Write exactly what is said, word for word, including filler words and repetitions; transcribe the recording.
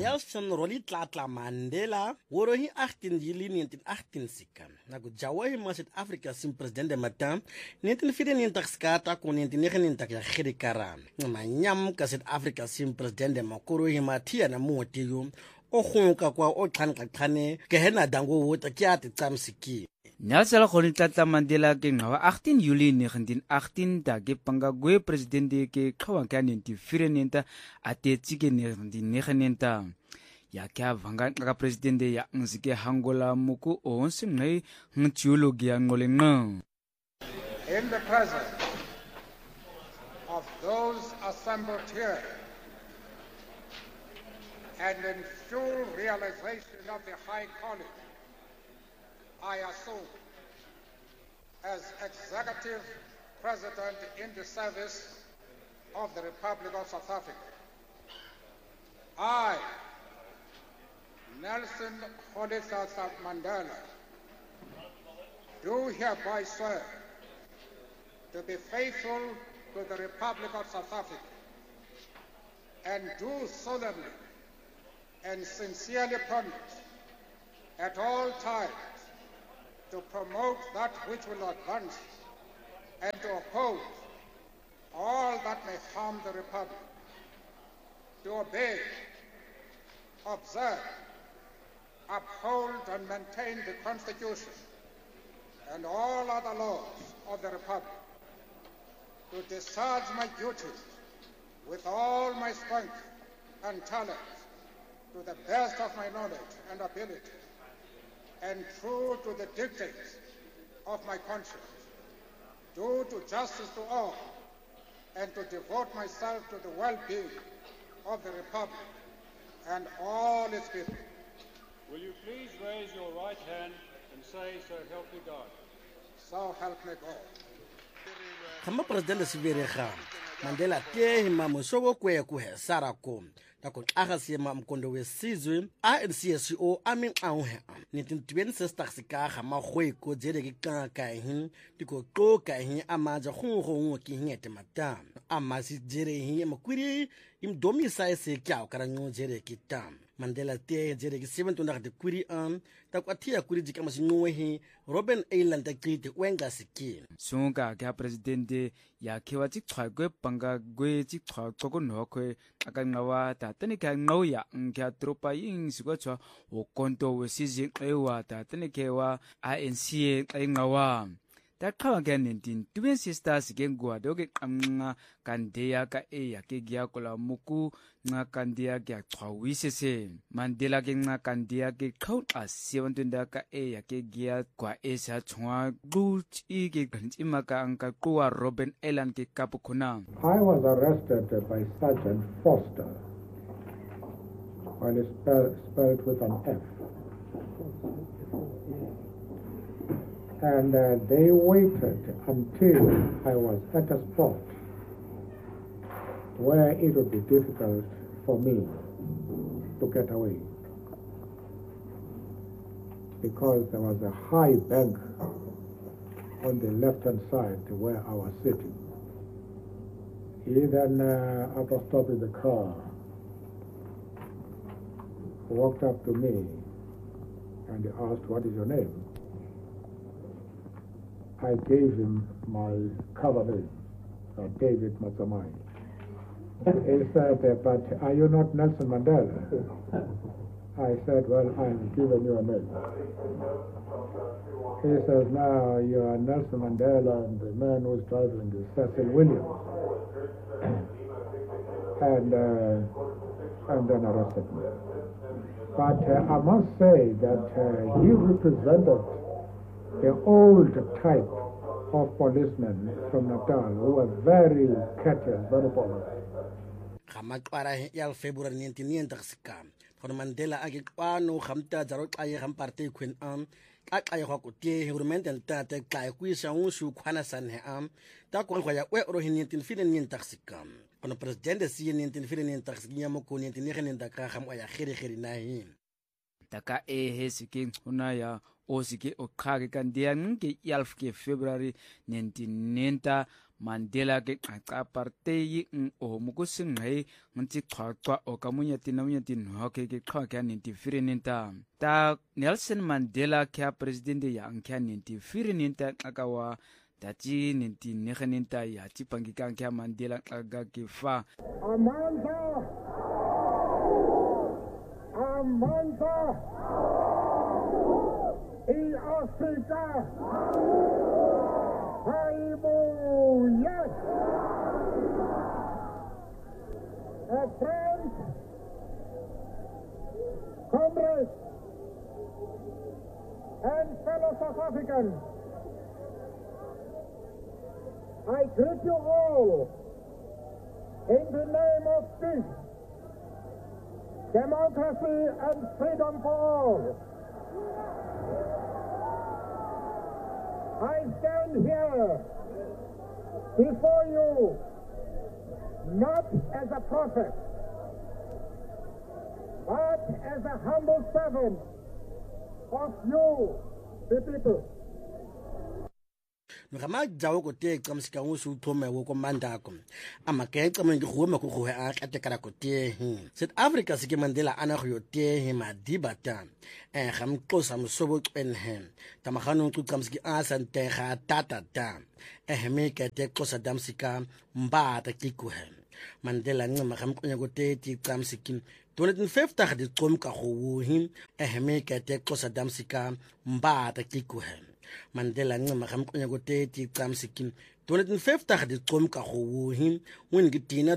Nelson Rolihlahla Mandela woro hi eighteen July nineteen eighteen sika na ku jawa hi ma South Africa sim president mata nineteen vyf-en-negentig skata ku nineteen negenentig ya gedikara manyam ka South Africa sim president makoro hi mathia na motiyo o gonka kwa o tlhanqaqhane ke hena dango wota ke ati tsamsiki Nelson Rolihlahla Mandela ke ngawa eighteen July nineteen eighteen da ke pangagwe president ke khawang ka nineteen vyf-en-negentig atetsi ke nineteen negenentig ya kya vanga ka president ya ngzike hangola muku onse ngai ngtiologi ya ngolenga. In the presence of those assembled here and in full realization of the high calling I assume as Executive President in the service of the Republic of South Africa, I, Nelson Rolihlahla Mandela, do hereby swear to be faithful to the Republic of South Africa and do solemnly and sincerely promise at all times to promote that which will advance and to oppose all that may harm the Republic, to obey, observe, uphold and maintain the Constitution and all other laws of the Republic, to discharge my duties with all my strength and talents to the best of my knowledge and ability, and true to the dictates of my conscience, do to justice to all, and to devote myself to the well-being of the Republic and all its people. Will you please raise your right hand and say, so help me God? So help me God. Kama president siverega Mandela ke hima mosobo kwe ku he sarako tako agasi ma mkondo wesizwe A N C S O amin auhe nineteen twenty-six sika ga magwe ko jere ke ka ka hin diko to ka hin amaja go go ngo ki ngete mata amasi jere hin makwiri im domisa se kya kara ngo jere ki tam Mandela te jere ki seven to de kwiri am tako atia kwiri jika masinwe hi Robben Island akite wenga siki sunga ka president ya kewa ti chagwe panga gwe ti chagko no kwe akangawa ta tani ka ngoya ngya tropa yin sigo chwa o konto wesizi ewa ta tani kewa I N C A ngawa ta khawa ga nineteen twin sisters ke ngwa doke kamnga kandeya ka e ya ke gya kola muku nga kandeya kya chhawisese Mandela ke nga kandeya ke khau a seven twenty ka e ya ke gya kwa esa chwa gu chi ke ganchi maka anka kwa Robben Island ke kapukhuna. I was arrested by Sergeant Foster while it's spelled, spelled with an F. And uh, they waited until I was at a spot where it would be difficult for me to get away, because there was a high bank on the left-hand side where I was sitting. He then, uh, after stopping the car, walked up to me and he asked, "What is your name?" I gave him my cover name, uh, David Matsamai. He said, "But are you not Nelson Mandela?" I said, "Well, I'm giving you a name." He says, "Now you are Nelson Mandela, and the man who's driving is Cecil Williams." and, uh, and then arrested me. But uh, I must say that uh, he represented the old type of policemen from Natal who were very courteous, very polite. Kamakwara ya February nineteen ninety sika kono Mandela ake kwano khamta jaro tlaye kham party queen am ka tlaye go kutie government enta te tlaye ku isa unsu khwana sanhe am ta ko go ya we ro nineteen ninety sika kono president si nineteen ninety sika nyamo ko nineteen ninety ka kham ya khiri khiri nahi taka e hesike una ya osike okage kandia nke yalf ke February nineteen ninety Mandela ke qaqa partei ng o mukusingqe nti qhaqwa o kamunyati na munyati no ke ke qhaqya ninty-four ninta ta Nelson Mandela kya president ya nkya ninety-four ninta qakawa tati ninty-nine ninta ya tipangika kya Mandela qaga ke fa Amandla Amandla in Africa Hallelujah. A friend, comrades, and fellow South Africans, I greet you all in the name of peace, democracy, and freedom for all. I stand here before you not as a prophet, but as a humble servant of you, the people. Ngama jawo ko te kamsika ngusu thome wo ko mandako amake tsamo ngi go me go go a katekara ko te South Africa se ke Mandela ana go yo te madibata eh gam qosa msobo qenhe tamagano nqu kamsiki a sante ga tata ta eh me ke te qosa damsika mbata kikuhe Mandela ncema gam qonya ko te ti kamsiki twenty fifty ga di qomka go wuhi eh me ke te qosa damsika mbata kikuhe Mandela ncema gam qonya ko te ti kamsiki twenty fifty ga di qomka go wuhi win gitina